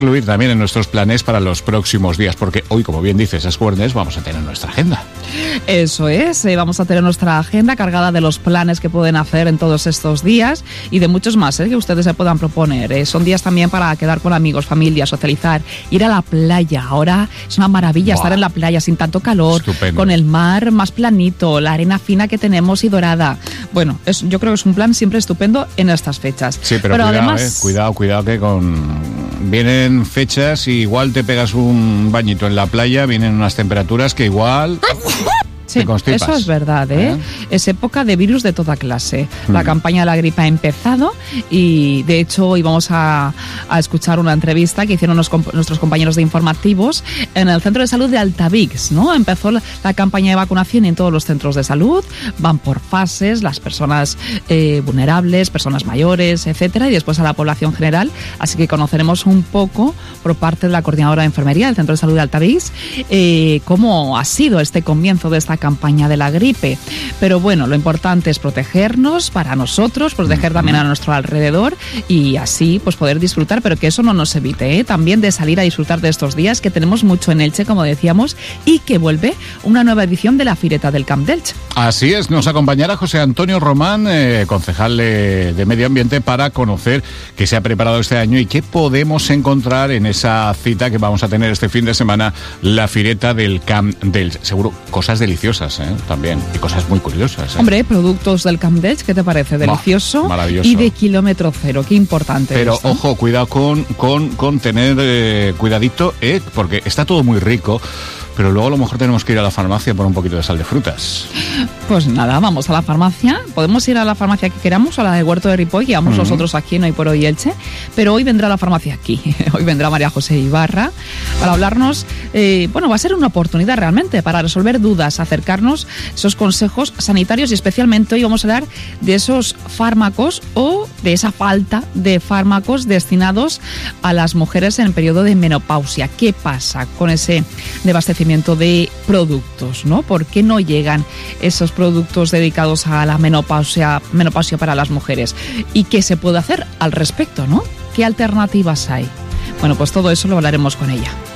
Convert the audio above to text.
incluir también en nuestros planes para los próximos días, porque hoy, como bien dices, es jueves, vamos a tener nuestra agenda. Eso es, vamos a tener nuestra agenda cargada de los planes que pueden hacer en todos estos días y de muchos más que ustedes se puedan proponer. Son días también para quedar con amigos, familia, socializar, ir a la playa. Ahora es una maravilla estar en la playa sin tanto calor, estupendo, con el mar más planito, la arena fina que tenemos y dorada. Bueno, yo creo que es un plan siempre estupendo en estas fechas. Sí, pero cuidado, además, cuidado que vienen fechas y igual te pegas un bañito en la playa, vienen unas temperaturas que igual... Sí, eso es verdad, Es época de virus de toda clase. La campaña de la gripe ha empezado y, de hecho, hoy vamos a escuchar una entrevista que hicieron nuestros compañeros de informativos en el Centro de Salud de Altavix, ¿no? Empezó la campaña de vacunación en todos los centros de salud, van por fases, las personas vulnerables, personas mayores, etcétera, y después a la población general. Así que conoceremos un poco, por parte de la coordinadora de enfermería del Centro de Salud de Altavix, cómo ha sido este comienzo de esta campaña de la gripe. Pero bueno, lo importante es protegernos para nosotros, proteger también a nuestro alrededor y así pues poder disfrutar, pero que eso no nos evite también de salir a disfrutar de estos días, que tenemos mucho en Elche, como decíamos, y que vuelve una nueva edición de la Fireta del Camp d'Elche. Así es, nos acompañará José Antonio Román, concejal de Medio Ambiente, para conocer qué se ha preparado este año y qué podemos encontrar en esa cita que vamos a tener este fin de semana, la Fireta del Camp d'Elche. Seguro cosas deliciosas también, y cosas muy curiosas. Hombre, productos del Camp d'Elche, ¿qué te parece? Delicioso. Maravilloso. Y de kilómetro cero, qué importante. Pero esto. Ojo, cuidado con tener cuidadito, porque está todo muy rico, pero luego a lo mejor tenemos que ir a la farmacia por un poquito de sal de frutas. Pues nada, vamos a la farmacia. Podemos ir a la farmacia que queramos, a la de Huerto de Ripoll, que vamos nosotros aquí en Hoy por Hoy Elche, pero hoy vendrá la farmacia aquí. Hoy vendrá María José Ibarra para hablarnos. Va a ser una oportunidad realmente para resolver dudas, acercarnos esos consejos sanitarios, y especialmente hoy vamos a hablar de esos fármacos o de esa falta de fármacos destinados a las mujeres en el periodo de menopausia. ¿Qué pasa con ese desabastecimiento de productos, ¿no? ¿Por qué no llegan esos productos dedicados a la menopausia para las mujeres? ¿Y qué se puede hacer al respecto, ¿no? ¿Qué alternativas hay? Bueno, pues todo eso lo hablaremos con ella.